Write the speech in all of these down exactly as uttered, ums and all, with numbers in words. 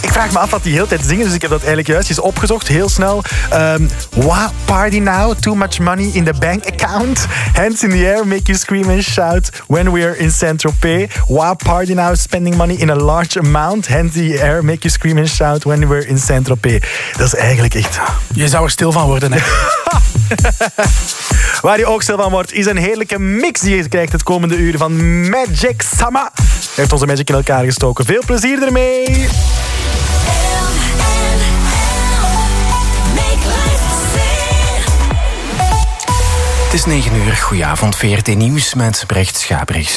Ik vraag me af wat die hele tijd zingen, dus ik heb dat eigenlijk juist eens opgezocht, heel snel. Um, Wow, party now, too much money in the bank account. Hands in the air, make you scream and shout when we're in Saint-Tropez. Wow, party now, spending money in a large amount. Hands in the air, make you scream and shout when we're in Saint-Tropez. Dat is eigenlijk echt... Je zou er stil van worden, hè? Waar je ook stil van wordt, is een heerlijke mix die je krijgt het komende uur van Magic Sama. Hij heeft onze Magic in elkaar gestoken. Veel plezier ermee! Het is negen uur. Goedenavond, V R T Nieuws met Brecht Schabrichs.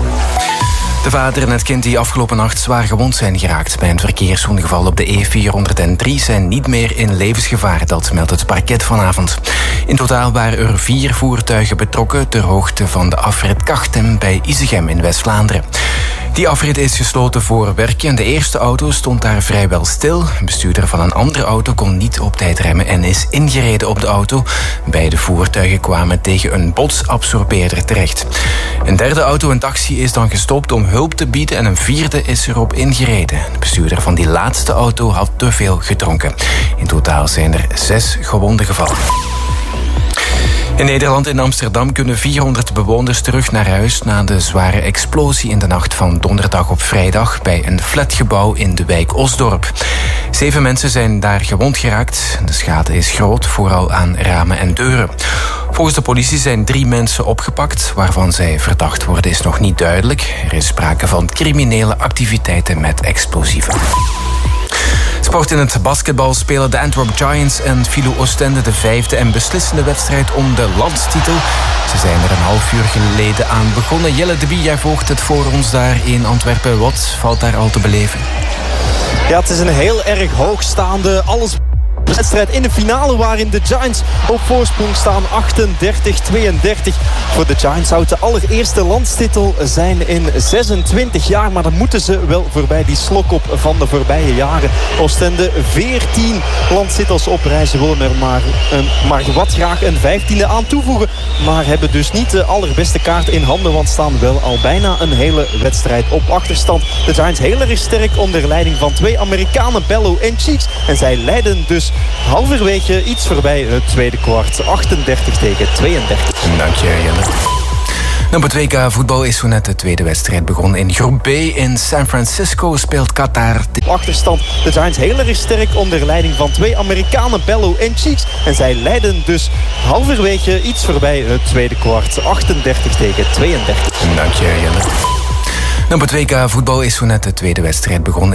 De vader en het kind die afgelopen nacht zwaar gewond zijn geraakt bij een verkeersongeval op de E vierhonderddrie zijn niet meer in levensgevaar, dat meldt het parket vanavond. In totaal waren er vier voertuigen betrokken ter hoogte van de afrit Kachtem bij Isegem in West-Vlaanderen. Die afrit is gesloten voor werken. De eerste auto stond daar vrijwel stil. Een bestuurder van een andere auto kon niet op tijd remmen en is ingereden op de auto. Beide voertuigen kwamen tegen een botsabsorbeerder terecht. Een derde auto, een taxi, is dan gestopt om hulp te bieden en een vierde is erop ingereden. De bestuurder van die laatste auto had te veel gedronken. In totaal zijn er zes gewonden gevallen. In Nederland, in Amsterdam, kunnen vierhonderd bewoners terug naar huis na de zware explosie in de nacht van donderdag op vrijdag bij een flatgebouw in de wijk Osdorp. Zeven mensen zijn daar gewond geraakt. De schade is groot, vooral aan ramen en deuren. Volgens de politie zijn drie mensen opgepakt. Waarvan zij verdacht worden is nog niet duidelijk. Er is sprake van criminele activiteiten met explosieven. Sport in het basketbal spelen de Antwerp Giants en Philo Oostende de vijfde en beslissende wedstrijd om de landstitel. Ze zijn er een half uur geleden aan begonnen. Jelle de Bie, jij volgt het voor ons daar in Antwerpen. Wat valt daar al te beleven? Ja, het is een heel erg hoogstaande, alles... wedstrijd in de finale waarin de Giants op voorsprong staan, achtendertig tweeëndertig. Voor de Giants zou het de allereerste landstitel zijn in zesentwintig jaar. Maar dan moeten ze wel voorbij die slok op van de voorbije jaren. Oostende veertien landstitels op rij. Ze willen er maar, een, maar wat graag een vijftiende aan toevoegen. Maar hebben dus niet de allerbeste kaart in handen. Want staan wel al bijna een hele wedstrijd op achterstand. De Giants heel erg sterk onder leiding van twee Amerikanen, Bello en Cheeks. En zij leiden dus halverwege iets voorbij het tweede kwart. achtendertig tegen tweeëndertig. Dank je, Jelle. Op het W K voetbal is zo net de tweede wedstrijd begonnen. In groep B in San Francisco speelt Qatar. Achterstand. De Giants heel erg sterk onder leiding van twee Amerikanen, Bello en Cheeks. En zij leiden dus halverwege iets voorbij het tweede kwart. achtendertig tegen tweeëndertig. Dank je, Jelle. Op het W K voetbal is zo net de tweede wedstrijd begonnen.